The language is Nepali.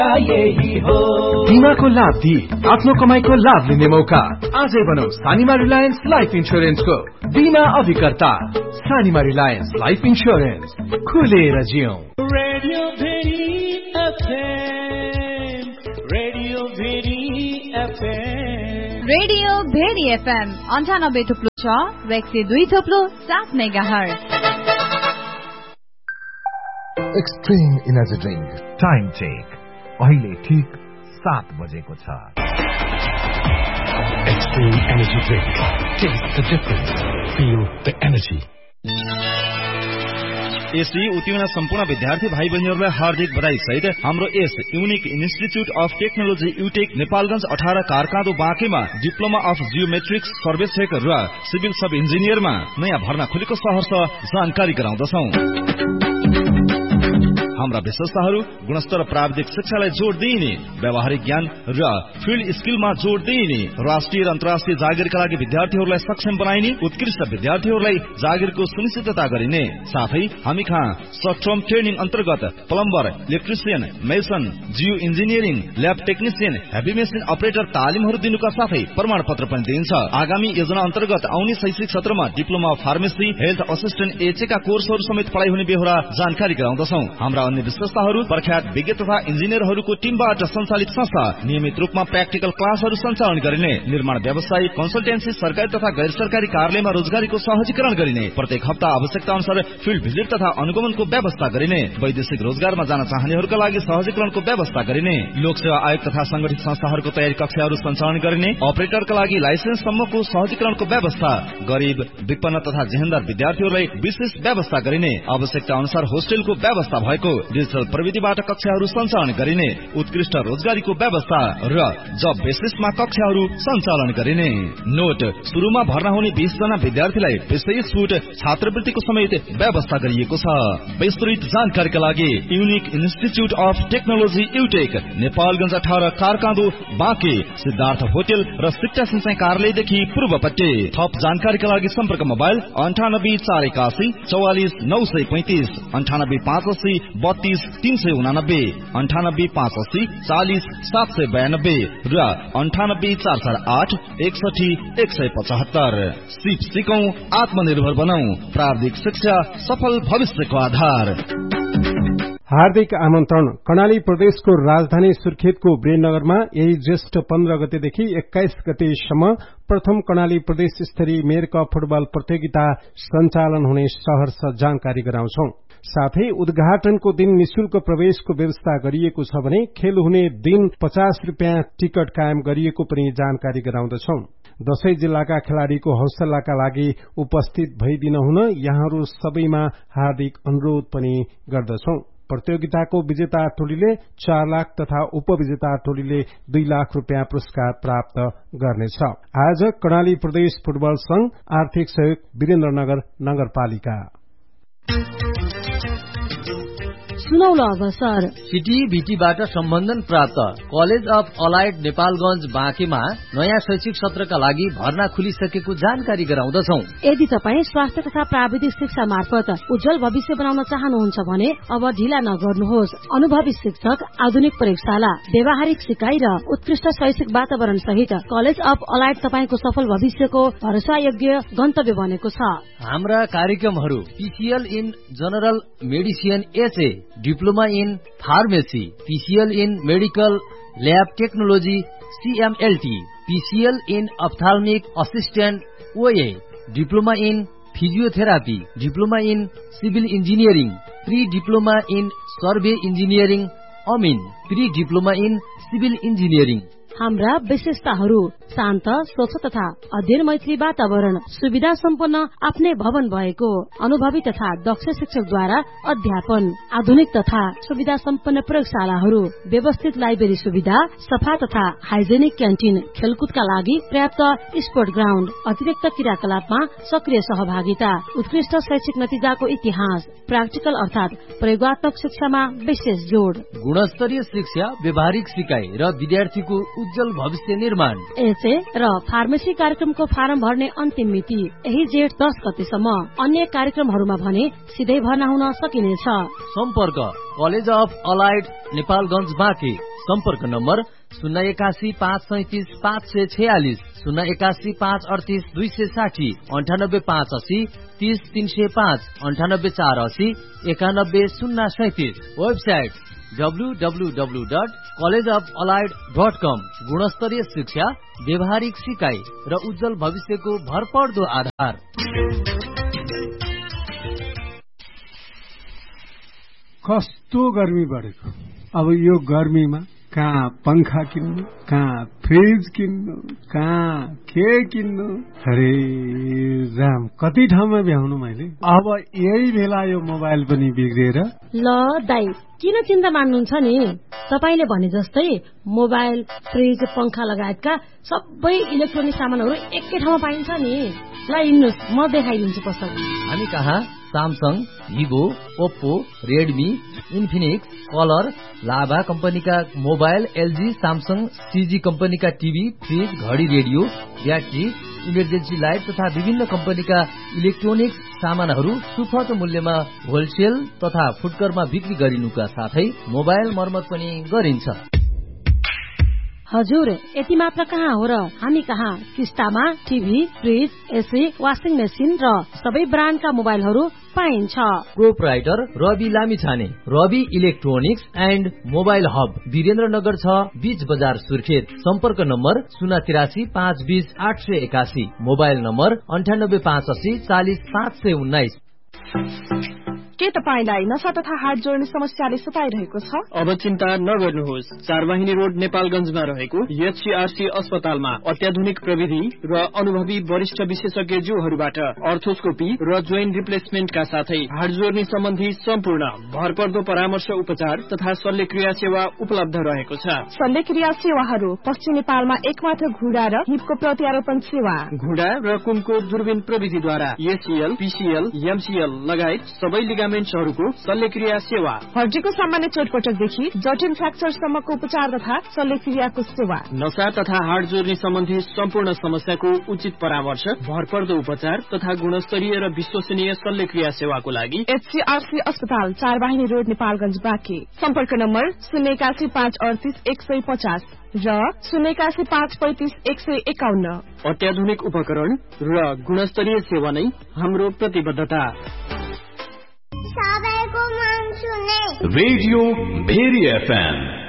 बीमाको लाभ दिई आफ्नो कमाईको लाभ लिने मौका। आजै बनौ सानिमा रिलायन्स लाइफ इन्स्योरेन्सको बीमा अभिकर्ता। सानिमा रिलायन्स लाइफ इन्स्योरेन्स, खुलेर जियौं। Radio very FM, radio very FM, radio very FM 98.6 र 102.7 megahertz. Extreme energy drink time check अहिले ठीक 7 बजेको छ। Extreme energy drink, test the difference, feel the energy. यसै उत्तीर्ण सम्पूर्ण विद्यार्थी भाइ बहिनीहरूलाई हार्दिक बधाई सहित हाम्रो यस unique institute of technology युटेक Nepalgunj 18 कारकाँदो बाँकेमा diploma of geometrics सर्वेक्षक र सिभिल सब इन्जिनियरमा नयाँ भर्ना खुलेको सहर्ष जानकारी गराउँदछौं। हाम्रा विशेषताहरू गुणस्तर प्राविधिक शिक्षालाई जोड दिइने, व्यावहारिक ज्ञान र फिल्ड स्किलमा जोड दिइने, राष्ट्रिय र अन्तर्राष्ट्रिय जागिरका लागि विद्यार्थीहरूलाई सक्षम बनाइने, उत्कृष्ट विद्यार्थीहरूलाई जागिरको सुनिश्चितता गरिने साथै हामी कहाँ सर्ट टर्म ट्रेनिङ अन्तर्गत plumber, electrician, mason, Jio engineering, lab technician, heavy machine operator तालिमहरू दिनुका साथै प्रमाणपत्र पनि दिइन्छ। आगामी योजना अन्तर्गत आउने शैक्षिक सत्रमा diploma of pharmacy, health assistant एचएका कोर्सहरू समेत पढाइ हुने बेहोरा जानकारी गराउँदछौं। हाम्रा अन्य विशेषताहरू प्रख्यात विज्ञ तथा इन्जिनियरहरूको टिमबाट सञ्चालित संस्था, नियमित रूपमा प्र्याक्टिकल क्लासहरू सञ्चालन गरिने, निर्माण व्यवसाय, कन्सल्टेन्सी, सरकारी तथा गैर सरकारी कार्यालयमा रोजगारीको सहजीकरण गरिने, प्रत्येक हप्ता आवश्यकता अनुसार फिल्ड भिजिट तथा अनुगमनको व्यवस्था गरिने, वैदेशिक रोजगारमा जान चाहनेहरूका लागि सहजीकरणको व्यवस्था गरिने, लोकसेवा आयोग तथा संगठित संस्थाहरूको तयारी कक्षाहरू सञ्चालन गरिने, अपरेटरका लागि लाइसेन्स सम्मको सहजीकरणको व्यवस्था, गरीब, विपन्न तथा जेहेन्दार विद्यार्थीहरूलाई विशेष व्यवस्था गरिने, आवश्यकता अनुसार होस्टेलको व्यवस्था भएको, डिजिटल प्रविधिबाट कक्षाहरू सञ्चालन गरिने, उत्कृष्ट रोजगारीको व्यवस्था र जब बेसिसमा कक्षाहरू सञ्चालन गरिने। नोट, सुरुमा भर्ना हुने 20 जना विद्यार्थीलाई विशेष छुट छात्रवृत्तिको समेत व्यवस्था गरिएको छ। विस्तृत जानकारीका लागि unique institute of technology युटेक, Nepalgunj 18 कारकाँदो Banke, Siddhartha hotel र शिक्षा सिंचाइ कार्यालयदेखि पूर्वपट्टि। थप जानकारीका लागि सम्पर्क मोबाइल 98 481 44 935, 98 580 32 389, 98 580 40 792 र 98 408 61 175। सिप सिकौं, आत्मनिर्भर बनौं, प्राविधिक शिक्षा सफल भविष्यको आधार। हार्दिक आमन्त्रण। कर्णाली प्रदेशको राजधानी सुर्खेतको वीरनगरमा यही ज्येष्ठ 15 गतेदेखि 21 गतेसम्म प्रथम कर्णाली प्रदेश स्तरीय मेयर कप फुटबल प्रतियोगिता सञ्चालन हुने सहर्ष जानकारी गराउँछौं। साथै उद्घाटनको दिन निशुल्क प्रवेशको व्यवस्था गरिएको छ भने खेल हुने दिन 50 रुपियाँ टिकट कायम गरिएको पनि जानकारी गराउँदछौं। दशै जिल्लाका खेलाड़ीको हौसलाका लागि उपस्थित भइदिन हुन यहाँहरू सबैमा हार्दिक अनुरोध पनि गर्दछौं। प्रतियोगिताको विजेता टोलीले 4 लाख तथा उपविजेता टोलीले 2 लाख रुपियाँ पुरस्कार प्राप्त गर्नेछ। आयोजक कर्णाली प्रदेश फुटबल संघ, आर्थिक सहयोग वीरेन्द्रनगर नगरपालिका। सुनौलो अवसर सिटिभिटीबाट सम्बन्धन प्राप्त कलेज अफ अलाइड नेपालगञ्ज बाँकेमा नयाँ शैक्षिक सत्रका लागि भर्ना खुलिसकेको जानकारी गराउँदछौं। यदि तपाईँ स्वास्थ्य तथा प्राविधिक शिक्षा मार्फत उज्जवल भविष्य बनाउन चाहनुहुन्छ भने अब ढिला नगर्नुहोस्। अनुभवी शिक्षक, आधुनिक प्रयोगशाला, व्यावहारिक सिकाइ र उत्कृष्ट शैक्षिक वातावरण सहित कलेज अफ अलाइड तपाईको सफल भविष्यको भरोसायोग्य गन्तव्य बनेको छ। हाम्रा कार्यक्रमहरू PCL in general medicine HA, diploma in pharmacy, PCL in medical lab technology सीएमएलटी, PCL in अप्थाल्मिक assistant ओए, diploma in physiotherapy, diploma in civil engineering, pre diploma in survey engineering Amin, pre diploma in civil engineering. हाम्रा विशेषताहरू शान्त, स्वच्छ तथा अध्ययन मैत्री वातावरण, सुविधा सम्पन्न आफ्नै भवन भएको, अनुभवी तथा दक्ष शिक्षकद्वारा अध्यापन, आधुनिक तथा सुविधा सम्पन्न प्रयोगशालाहरू, व्यवस्थित लाइब्रेरी सुविधा, सफा तथा हाइजेनिक क्यान्टिन, खेलकुदका लागि पर्याप्त स्पोर्ट ग्राउण्ड, अतिरिक्त क्रियाकलापमा सक्रिय सहभागिता, उत्कृष्ट शैक्षिक नतिजाको इतिहास, प्राक्टिकल अर्थात प्रयोगात्मक शिक्षामा विशेष जोड, गुणस्तरीय शिक्षा, व्यावहारिक सिकाइ र विद्यार्थीको उज्जवल भविष्य निर्माण। खाँचे र फार्मेसी कार्यक्रमको फारम भर्ने अन्तिम मिति यही जेठ 10 गतेसम्म। अन्य कार्यक्रमहरूमा भने सिधै भर्ना हुन सकिनेछ। सम्पर्क college of allied Nepalgunj Banke. सम्पर्क नम्बर 081 537 546, 081 538 260, 98 580 30 305, 98 480 91 037। Website www.collegeofallied.com। गुणस्तरीय शिक्षा, व्यवहारिक सिकाइ र उज्जवल भविष्यको भरपर्दो आधार। कस्तो गर्मी बढेको। अब यो गर्मीमा कहाँ पंखा किन्नु, कहाँ फ्रिज किन्नु, कहाँ के किन्नु। अरे राम, कति ठाउँमा भ्याउनु मैले। अब यही बेला यो मोबाइल पनि बिग्रिएर। ल दाइ, किन चिन्ता मान्नुहुन्छ नि? तपाईले भने जस्तै मोबाइल, फ्रिज, पंखा लगायतका सबै इलेक्ट्रोनिक सामानहरू एकै ठाउँमा पाइन्छ नि। ल हिँड्नुस्, म देखाइदिन्छु पसल। हामी कहाँ Samsung, Vivo, Oppo, Redmi, Infinix, colour, लाभा कम्पनीका मोबाइल, एलजी, सामसङ, सीजी कम्पनीका टिभी, फ्रिज, घडी, रेडियो, ब्याट्री, इमर्जेन्सी लाइट तथा विभिन्न कम्पनीका इलेक्ट्रोनिक्स सामानहरू सुपथ मूल्यमा होलसेल तथा फुटकरमा बिक्री गरिनुका साथै मोबाइल मर्मत पनि गरिन्छ। हजुर, यति मात्र कहाँ हो र, हामी कहाँ किस्तामा TV, fridge, AC, washing machine र सबै ब्रान्डका मोबाइलहरू पाइन्छ। Proprietor Rabi Lamichhane, Rabi electronics and mobile hub, Birendranagar 6, बीच बजार, सुर्खेत। सम्पर्क नम्बर 083 520 881, मोबाइल नम्बर 98 580 40 519। के तपाईलाई नशा तथा हार्ट जोड्ने समस्याले सताइरहेको छ? अब चिन्ता नगर्नुहोस्। 4 वाहिनी रोड नेपालगञ्जमा रहेको एचसीआरसी अस्पतालमा अत्याधुनिक प्रविधि र अनुभवी वरिष्ठ विशेषज्ञज्यूहरूबाट अर्थोस्कोपी र जोइन्ट रिप्लेसमेन्टका साथै हार्ट जोड्ने सम्बन्धी सम्पूर्ण भरपर्दो परामर्श, उपचार तथा शल्यक्रिया सेवा उपलब्ध रहेको छ। शल्यक्रिया सेवाहरू पश्चिम नेपालमा एकमात्र घुँडा र हिपको प्रत्यारोपण सेवा, घुँडा र कुमको दूरबीन प्रविधिद्वारा एसीएल, पीसीएल, एमसीएल लगायत सबै लिगामेन्ट्सहरूको शल्यक्रिया सेवा, हड्डीको सामान्य चोटपटकदेखि जटिल फ्र्याक्चरसम्मको उपचार तथा शल्यक्रियाको सेवा, नशा तथा हार्ट जोड्ने सम्बन्धी सम्पूर्ण समस्याको उचित परामर्श, भरपर्दो उपचार तथा गुणस्तरीय र विश्वसनीय शल्यक्रिया सेवाको लागि एचसीआरसी अस्पताल, 4 वाहिनी रोड, नेपालगञ्ज, बाँके। सम्पर्क नम्बर 081 538 150 र 081 535 151। अत्याधुनिक उपकरण र गुणस्तरीय सेवा नै हाम्रो प्रतिबद्धता। Radio very FM